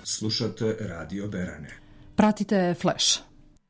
Slušate Radio Berane. Pratite Flash.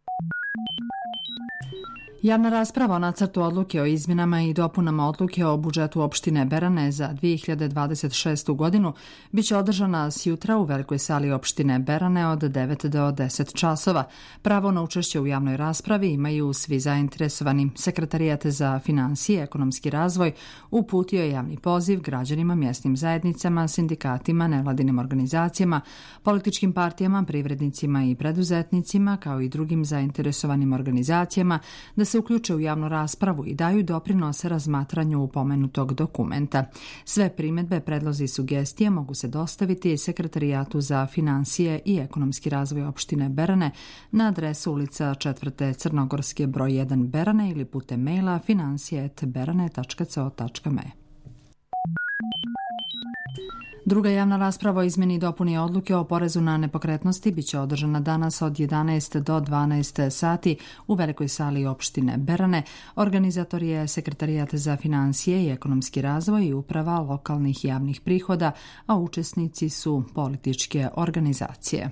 Javna rasprava o nacrtu odluke o izmjenama i dopunama odluke o budžetu opštine Berane za 2026. godinu biće održana sjutra u velikoj sali opštine Berane od 9 do 10 časova. Pravo na učešće u javnoj raspravi imaju svi zainteresovani. Sekretarijat za finansije i ekonomski razvoj uputio je javni poziv građanima, mjesnim zajednicama, sindikatima, nevladinim organizacijama, političkim partijama, privrednicima i preduzetnicima, kao i drugim zainteresovanim organizacijama da se uključe u javnu raspravu i daju doprinose razmatranju pomenutog dokumenta. Sve primjedbe, predlozi i sugestije mogu se dostaviti Sekretarijatu za finansije i ekonomski razvoj opštine Berane na adresu ulica 4. Crnogorske broj 1 Berane ili putem maila finansije@berane.co.me. Druga javna rasprava o izmjeni i dopuni odluke o porezu na nepokretnosti biće održana danas od 11 do 12 sati u velikoj sali opštine Berane. Organizator je Sekretarijat za finansije i ekonomski razvoj i uprava lokalnih javnih prihoda, a učesnici su političke organizacije.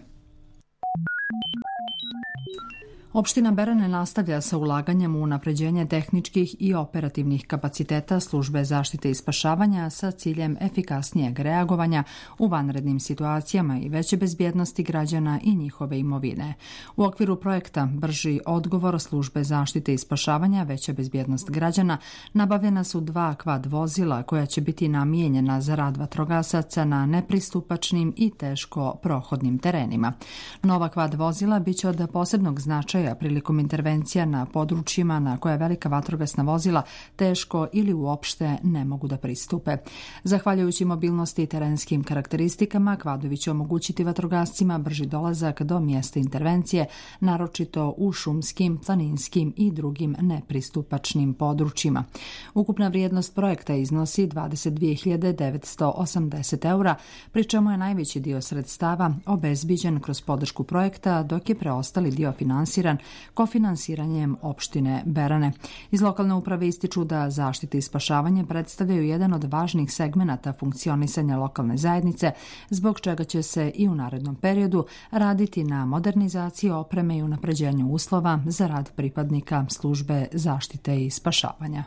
Opština Berane nastavlja sa ulaganjem u unapređenje tehničkih i operativnih kapaciteta službe zaštite i spašavanja sa ciljem efikasnijeg reagovanja u vanrednim situacijama i veće bezbjednosti građana i njihove imovine. U okviru projekta Brži odgovor službe zaštite i spašavanja, veća bezbjednost građana, nabavljena su 2 kvad vozila koja će biti namijenjena za rad vatrogasaca na nepristupačnim i teško prohodnim terenima. Nova kvad vozila biće od posebnog značaja prilikom intervencija na područjima na koje velika vatrogasna vozila teško ili uopšte ne mogu da pristupe. Zahvaljujući mobilnosti i terenskim karakteristikama, kvadovi će omogućiti vatrogascima brži dolazak do mjesta intervencije, naročito u šumskim, planinskim i drugim nepristupačnim područjima. Ukupna vrijednost projekta iznosi 22.980 eura, pri čemu je najveći dio sredstava obezbiđen kroz podršku projekta, dok je preostali dio finansiran kofinansiranjem opštine Berane. Iz lokalne uprave ističu da zaštita i spašavanje predstavljaju jedan od važnih segmenata funkcionisanja lokalne zajednice, zbog čega će se i u narednom periodu raditi na modernizaciji opreme i unapređenju uslova za rad pripadnika službe zaštite i spašavanja.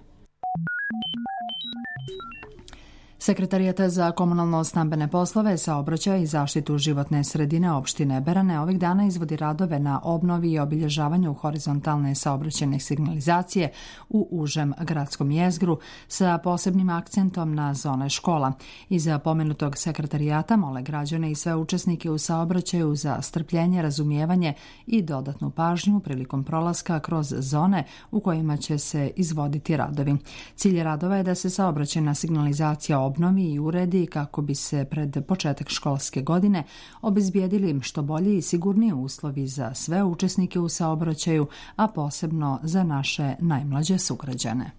Sekretarijat za komunalno-stambene poslove, saobraćaj i zaštitu životne sredine opštine Berane ovih dana izvodi radove na obnovi i obilježavanju horizontalne saobraćajne signalizacije u užem gradskom jezgru sa posebnim akcentom na zone škola. Iza pomenutog sekretarijata mole građane i sve učesnike u saobraćaju za strpljenje, razumijevanje i dodatnu pažnju prilikom prolaska kroz zone u kojima će se izvoditi radovi. Cilj radova je da se saobraćajna signalizacija obnovi i uredi kako bi se pred početak školske godine obezbijedili što bolji i sigurniji uslovi za sve učesnike u saobraćaju, a posebno za naše najmlađe sugrađane.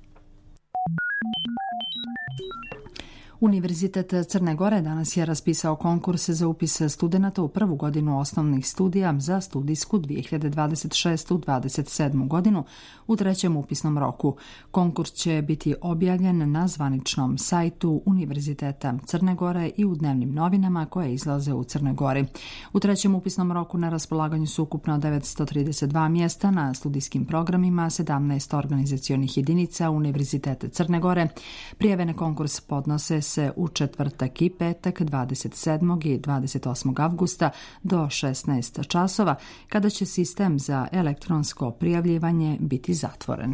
Univerzitet Crne Gore danas je raspisao konkurs za upis studenata u prvu godinu osnovnih studija za studijsku 2026-27 godinu u trećem upisnom roku. Konkurs će biti objavljen na zvaničnom sajtu Univerziteta Crne Gore i u dnevnim novinama koje izlaze u Crnoj Gori. U trećem upisnom roku na raspolaganju su ukupno 932 mjesta na studijskim programima 17 organizacionih jedinica Univerziteta Crne Gore. Prijave na konkurs podnose se u četvrtak i petak 27. i 28. avgusta do 16 časova, kada će sistem za elektronsko prijavljivanje biti zatvoren.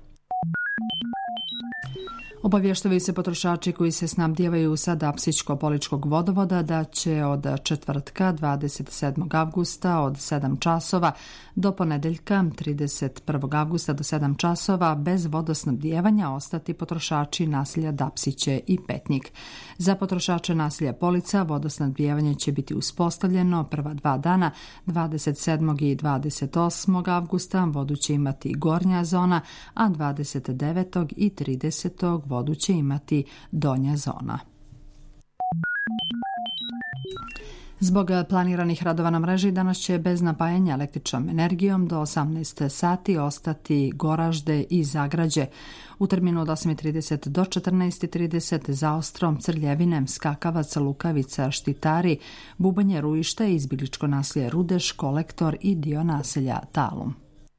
Obavještavaju se potrošači koji se snabdijevaju sa Apsičko-Poličkog vodovoda da će od četvrtka 27. avgusta od 7 časova do ponedeljka 31. avgusta do 7 časova bez vodosnabdijevanja ostati potrošači naselja Dapsiće i Petnik. Za potrošače naselja Polica vodosnabdijevanje će biti uspostavljeno prva 2 dana 27. i 28. avgusta. Vodu će imati gornja zona, a 29. i 30. vodu će imati donja zona. Zbog planiranih radova na mreži danas će bez napajanja električnom energijom do 18 sati ostati Goražde i Zagrađe. U terminu od 8.30 do 14.30 Zaostrom, Crljevinem, Skakavac, Lukavica, Štitari, Bubanje, Ruište, Izbiličko naselje Rudeš, Kolektor i dio naselja Talum.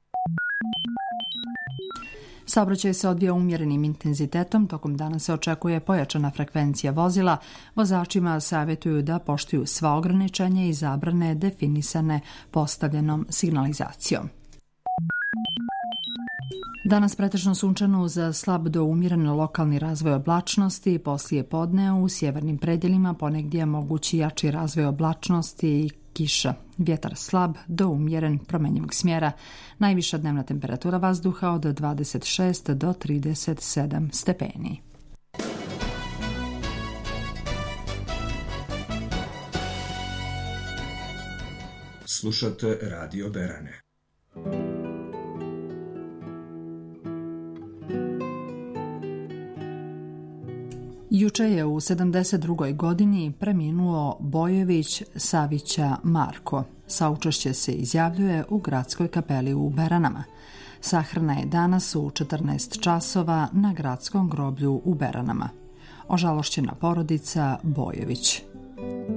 Saobraćaj se odvija umjerenim intenzitetom, tokom dana se očekuje pojačana frekvencija vozila, vozačima savjetuju da poštuju sva ograničenja i zabrane definisane postavljenom signalizacijom. Danas pretežno sunčano uz slab do umjeren lokalni razvoj oblačnosti, poslije podne u sjevernim predjelima ponegdje mogući jači razvoj oblačnosti i kiša. Vjetar slab do umjeren promenjivog smjera. Najviša dnevna temperatura vazduha od 26 do 37 stepeni. Slušate Radio Berane. Juče je u 72. godini preminuo Bojević Savića Marko. Saučešće se izjavljuje u gradskoj kapeli u Beranama. Sahrana je danas u 14 časova na gradskom groblju u Beranama. Ožalošćena porodica Bojević.